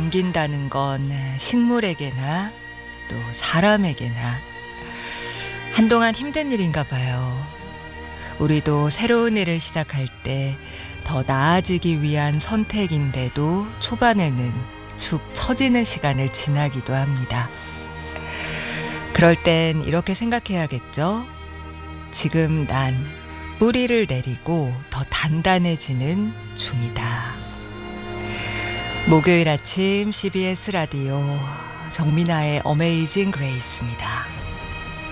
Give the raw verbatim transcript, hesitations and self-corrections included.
옮긴다는 건 식물에게나 또 사람에게나 한동안 힘든 일인가 봐요. 우리도 새로운 일을 시작할 때 더 나아지기 위한 선택인데도 초반에는 축 처지는 시간을 지나기도 합니다. 그럴 땐 이렇게 생각해야겠죠? 지금 난 뿌리를 내리고 더 단단해지는 중이다. 목요일 아침 씨비에스 라디오 정민아의 어메이징 그레이스입니다.